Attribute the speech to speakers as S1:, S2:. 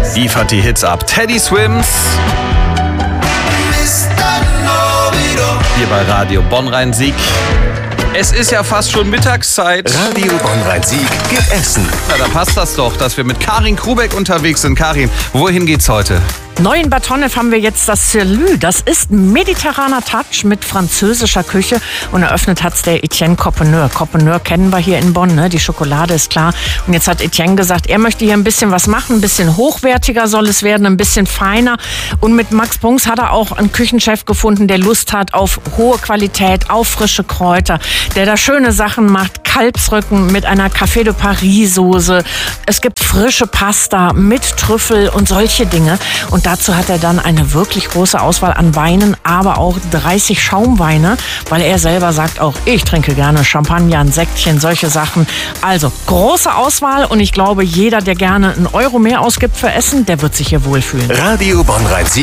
S1: liefert die Hits ab. Teddy Swims. Hier bei Radio Bonn-Rhein-Sieg. Es ist ja fast schon Mittagszeit.
S2: Radio Bonn-Rhein-Sieg geht essen.
S1: Na, da passt das doch, dass wir mit Karin Krubeck unterwegs sind. Karin, wohin geht's heute?
S3: Neu in Bad Honnef haben wir jetzt das Celui. Das ist mediterraner Touch mit französischer Küche. Und eröffnet hat's der Etienne Coppeneur. Coppeneur kennen wir hier in Bonn, ne? Die Schokolade ist klar. Und jetzt hat Etienne gesagt, er möchte hier ein bisschen was machen. Ein bisschen hochwertiger soll es werden, ein bisschen feiner. Und mit Max Bunks hat er auch einen Küchenchef gefunden, der Lust hat auf hohe Qualität, auf frische Kräuter, der da schöne Sachen macht. Kalbsrücken mit einer Café de Paris Soße. Es gibt frische Pasta mit Trüffel und solche Dinge. Und dazu hat er dann eine wirklich große Auswahl an Weinen, aber auch 30 Schaumweine, weil er selber sagt auch, ich trinke gerne Champagner, ein Sektchen, solche Sachen. Also große Auswahl und ich glaube, jeder, der gerne €1 mehr ausgibt für Essen, der wird sich hier wohlfühlen.
S2: Radio Bonn-Rhein-Sieg.